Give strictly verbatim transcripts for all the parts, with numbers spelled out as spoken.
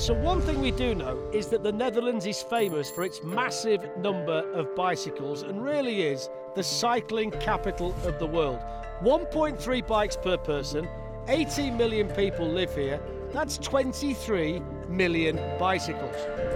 So one thing we do know is that the Netherlands is famous for its massive number of bicycles and really is the cycling capital of the world. one point three bikes per person, eighteen million people live here. That's twenty-three million bicycles.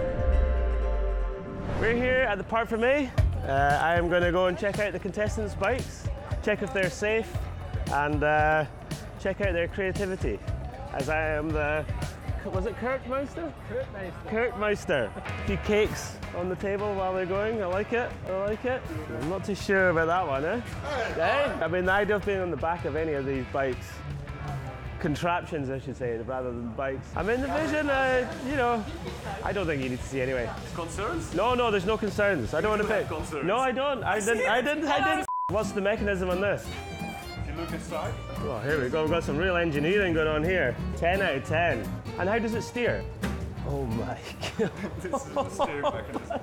We're here at the Parc Fermé. Uh, I am going to go and check out the contestants' bikes, check if they're safe, and uh, check out their creativity. As I am the, was it Kurt Meister? Kurt Meister. Kurt Meister. A few cakes on the table while they're going. I like it. I like it. I'm not too sure about that one, eh? Hey. I mean, the idea of being on the back of any of these bikes, contraptions, I should say, rather than bikes. I'm in the vision, uh, you know, I don't think you need to see anyway. Concerns? No, no, there's no concerns. I don't want to pick. Concerns. No, I don't. I didn't. I didn't. I didn't. What's the mechanism on this? If you look inside. Oh, here we go. We've got some real engineering going on here. ten out of ten. And how does it steer? Oh my God. This is the steering mechanism.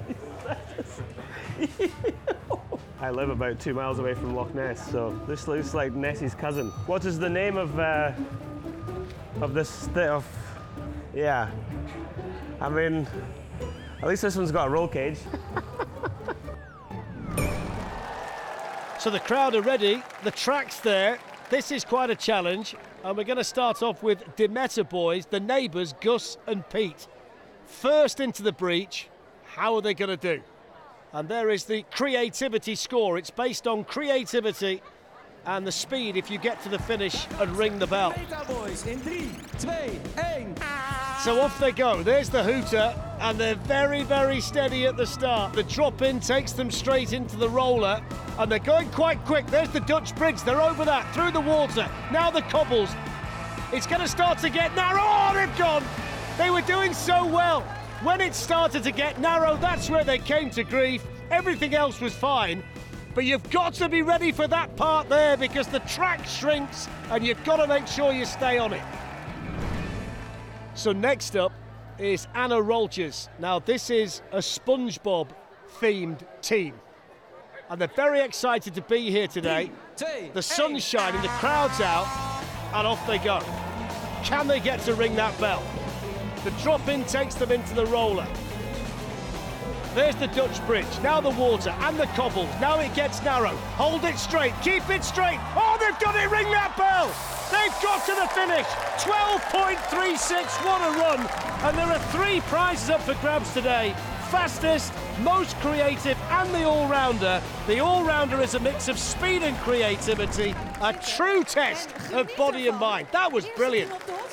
I live about two miles away from Loch Ness, so this looks like Nessie's cousin. What is the name of uh, of this of? Yeah, I mean, at least this one's got a roll cage. So the crowd are ready, the track's there. This is quite a challenge, and we're going to start off with Demeter boys, the neighbours, Gus and Pete. First into the breach, how are they going to do? And there is the creativity score. It's based on creativity and the speed if you get to the finish and ring the bell. Boys in three, two, one. So off they go. There's the hooter, and they're very, very steady at the start. The drop-in takes them straight into the roller, and they're going quite quick. There's the Dutch bridge. They're over that, through the water. Now the cobbles. It's going to start to get narrow. Oh, they've gone. They were doing so well. When it started to get narrow, that's where they came to grief. Everything else was fine. But you've got to be ready for that part there because the track shrinks and you've got to make sure you stay on it. So next up is Anna Rolchers. Now this is a SpongeBob themed team. And they're very excited to be here today. The sun's shining, the crowd's out, and off they go. Can they get to ring that bell? The drop-in takes them into the roller. There's the Dutch bridge, now the water and the cobbles. Now it gets narrow. Hold it straight, keep it straight. Oh, they've done it, ring that bell. They've got to the finish. twelve point three six, what a run. And there are three prizes up for grabs today. Fastest, most creative, and the all-rounder. The all-rounder is a mix of speed and creativity, a true test of body and mind. That was brilliant.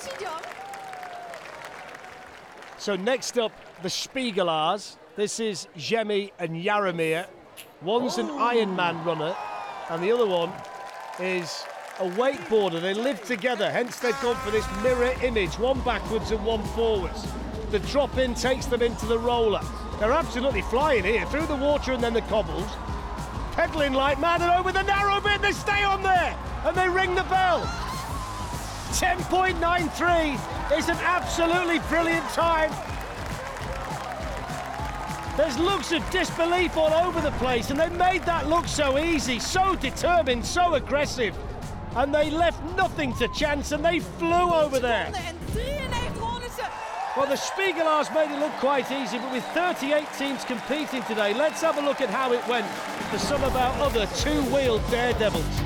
So next up, the Spiegelaars. This is Jemmy and Jaromir. One's an Ironman runner, and the other one is a wakeboarder. They live together, hence they've gone for this mirror image, one backwards and one forwards. The drop-in takes them into the roller. They're absolutely flying here, through the water and then the cobbles. Pedaling like mad, and over the narrow bit, they stay on there, and they ring the bell. ten point nine three is an absolutely brilliant time. There's looks of disbelief all over the place, and they made that look so easy, so determined, so aggressive. And they left nothing to chance, and they flew over there. Well, the Spiegelaars made it look quite easy, but with thirty-eight teams competing today, let's have a look at how it went for some of our other two-wheeled daredevils.